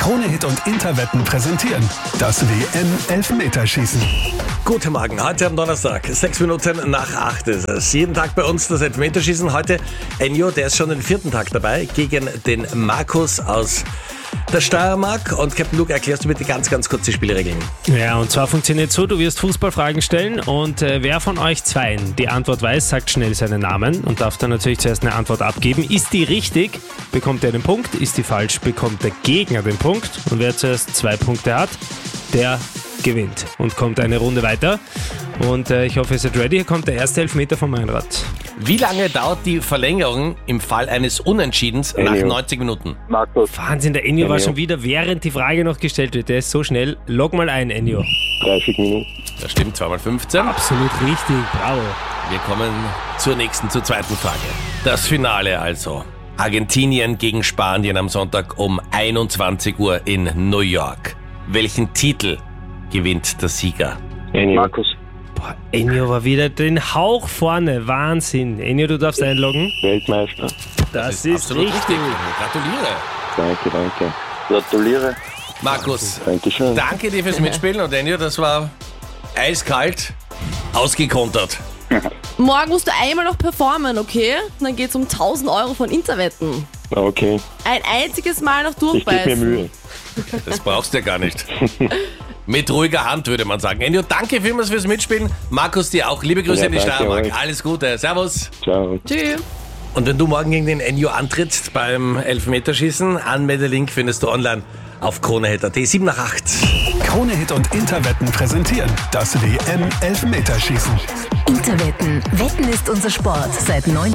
Krone-Hit und Interwetten präsentieren das WM-Elfmeterschießen. Guten Morgen, heute am Donnerstag, 6 Minuten nach 8 ist es. Jeden Tag bei uns das Elfmeterschießen. Heute Enjo, der ist schon den 4. Tag dabei, gegen den Markus aus der Steiermark. Und Captain Luke, erklärst du bitte ganz kurz die Spielregeln? Ja, und zwar funktioniert so, du wirst Fußballfragen stellen und wer von euch zweien die Antwort weiß, sagt schnell seinen Namen und darf dann natürlich zuerst eine Antwort abgeben. Ist die richtig, bekommt er den Punkt. Ist die falsch, bekommt der Gegner den Punkt. Und wer zuerst 2 Punkte hat, der gewinnt und kommt eine Runde weiter. Und ich hoffe, ihr seid ready. Hier kommt der erste Elfmeter von Meinrad. Wie lange dauert die Verlängerung im Fall eines Unentschiedens nach 90 Minuten? Markus, Wahnsinn, der Ennio war schon wieder, während die Frage noch gestellt wird. Der ist so schnell. Log mal ein, Ennio. 30 Minuten. Das stimmt, 2x15. Absolut richtig, bravo. Wir kommen zur zweiten Frage. Das Finale also. Argentinien gegen Spanien am Sonntag um 21 Uhr in New York. Welchen Titel gewinnt der Sieger? Markus, Boah, Ennio war wieder den Hauch vorne. Wahnsinn. Ennio, du darfst einloggen. Weltmeister. Das ist absolut richtig. Gratuliere. Danke. Gratuliere. Markus, Dankeschön. danke dir fürs Mitspielen und Enjo, das war eiskalt ausgekontert. Morgen musst du einmal noch performen, okay? Dann geht's um 1.000 Euro von Interwetten. Okay, Ein einziges Mal noch ich gebe mir durchbeißen. Mühe. Das brauchst du ja gar nicht. Mit ruhiger Hand, würde man sagen. Enjo, danke vielmals fürs Mitspielen. Markus, dir auch. Liebe Grüße Ja, in die danke Steiermark. euch. Alles Gute. Servus. Ciao. Tschüss. Und wenn du morgen gegen den Enjo antrittst beim Elfmeterschießen, Anmeldelink findest du online auf Krone-Hit.at. 7 nach 8. Krone-Hit und Interwetten präsentieren das WM-Elfmeterschießen. Interwetten. Wetten ist unser Sport seit 19